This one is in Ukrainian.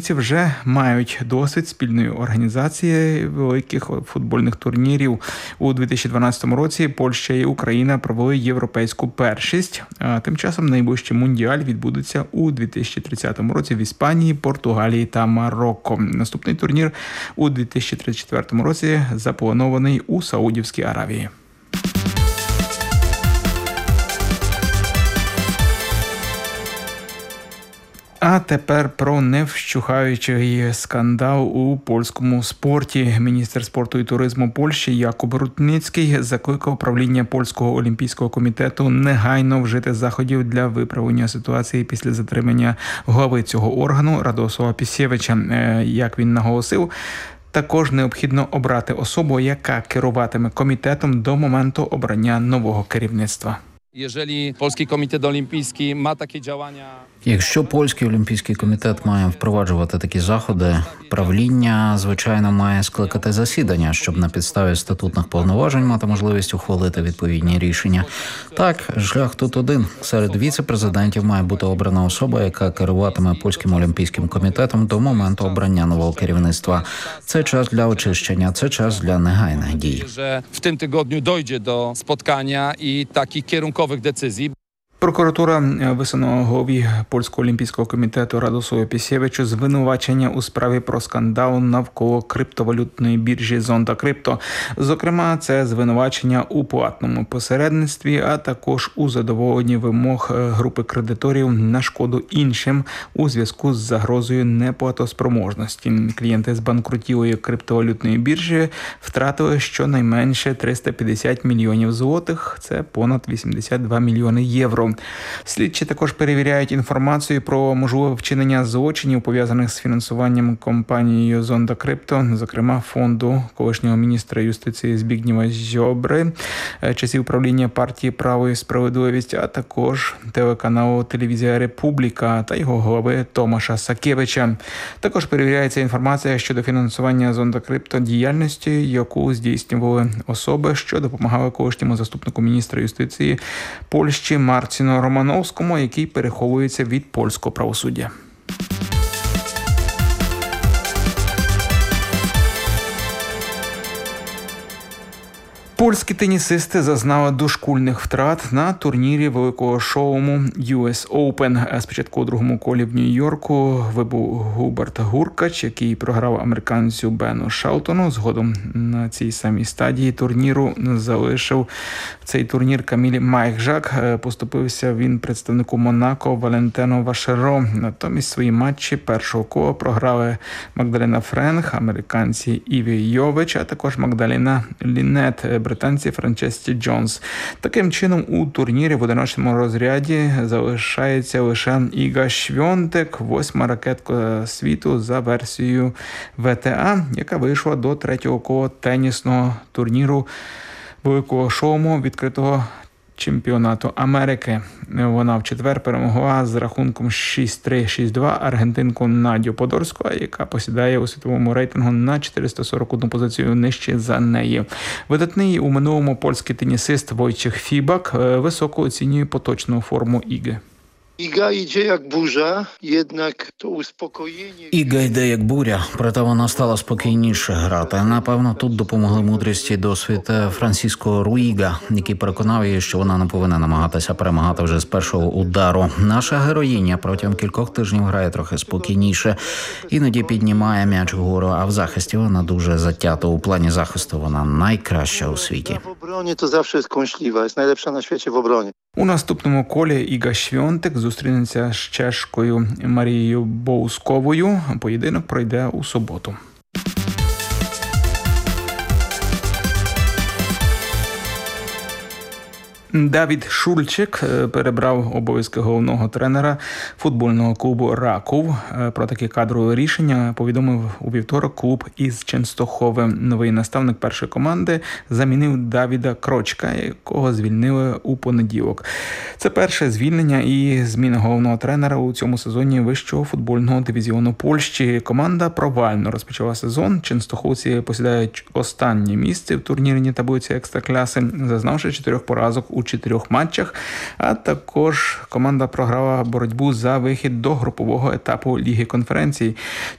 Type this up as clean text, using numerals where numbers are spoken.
поліссі вже мають досвід спільної організації великих футбольних турнірів. У 2012 році Польща і Україна провели європейську першість, а тим часом найближчий мундіаль відбудеться у 2030 році в Іспанії, Португалії та Марокко. Наступний турнір у 2034 році запланований у Саудівській Аравії. А тепер про невщухаючий скандал у польському спорті. Міністр спорту і туризму Польщі Якуб Рутницький закликав правління Польського олімпійського комітету негайно вжити заходів для виправлення ситуації після затримання глави цього органу Радосława Пісєвича. Як він наголосив, також необхідно обрати особу, яка керуватиме комітетом до моменту обрання нового керівництва. Якщо Польський олімпійський комітет має впроваджувати такі заходи, правління, звичайно, має скликати засідання, щоб на підставі статутних повноважень мати можливість ухвалити відповідні рішення. Так, шлях тут один. Серед віце-президентів має бути обрана особа, яка керуватиме Польським олімпійським комітетом до моменту обрання нового керівництва. Це час для очищення, це час для негайних дій. В цьому тижні дойде до споткання і таких керункових децизій. Прокуратура висунула голові Польського олімпійського комітету Радосławу Пісєвичу звинувачення у справі про скандал навколо криптовалютної біржі Zonda Crypto. Зокрема, це звинувачення у платному посередництві, а також у задоволенні вимог групи кредиторів на шкоду іншим у зв'язку з загрозою неплатоспроможності. Клієнти збанкрутілої криптовалютної біржі втратили щонайменше 350 мільйонів злотих, це понад 82 мільйони євро. Слідчі також перевіряють інформацію про можливе вчинення злочинів, пов'язаних з фінансуванням компанією Zonda Crypto, зокрема фонду колишнього міністра юстиції Збігнєва Зьобри, часів правління партії «Право і справедливість», а також телеканалу «Телевізія Републіка» та його голови Томаша Сакевича. Також перевіряється інформація щодо фінансування Zonda Crypto діяльності, яку здійснювали особи, що допомагали колишньому заступнику міністра юстиції Польщі Марціну Романовському, який переховується від польського правосуддя. Польські тенісисти зазнали дошкульних втрат на турнірі великого шоуму US Open. Спочатку у другому колі в Нью-Йорку вибув Губерт Гуркач, який програв американцю Бену Шалтону. Згодом на цій самій стадії турніру залишив цей турнір Каміль Майхжак. Поступився він представнику Монако Валентену Вашеро. Натомість свої матчі першого кола програли Магдалена Френк, американці Іві Йович, а також Магдалена Лінет, британці Франчесті Джонс. Таким чином, у турнірі в одиночному розряді залишається лише Іга Швьонтек, 8-ма ракетка світу за версією ВТА, яка вийшла до третього кола тенісного турніру великого шоуму відкритого чемпіонату Америки. Вона в четвер перемогла з рахунком 6-3-6-2 аргентинку Надю Подорську, яка посідає у світовому рейтингу на 441 позицію нижче за неї. Видатний у минулому польський тенісист Войciech Фібак високо оцінює поточну форму Іги. Iga idzie jak burza, jednak to uspokojenie... Іга йде як буря, проте вона стала спокійніше грати. Напевно, тут допомогли мудрість і досвід Франсіско Руїга, який переконав її, що вона не повинна намагатися перемагати вже з першого удару. Наша героїня протягом кількох тижнів грає трохи спокійніше, іноді піднімає м'яч вгору, а в захисті вона дуже затята. У плані захисту вона найкраща у світі. W obronie to zawsze jest kąśliwa, jest najlepsza na świecie w obronie. У наступному колі Іга Швьонтек зустрінеться з чешкою Марією Боусковою. Поєдинок пройде у суботу. Давід Шульчик перебрав обов'язки головного тренера футбольного клубу «Раков». Про таке кадрове рішення повідомив у вівторок клуб із Ченстохови. Новий наставник першої команди замінив Давіда Крочка, якого звільнили у понеділок. Це перше звільнення і зміна головного тренера у цьому сезоні вищого футбольного дивізіону Польщі. Команда провально розпочала сезон. Ченстоховці посідають останнє місце в турнірній таблиці екстракляси, зазнавши 4 поразок у 4 матчах, а також команда програла боротьбу за вихід до групового етапу Ліги конференцій.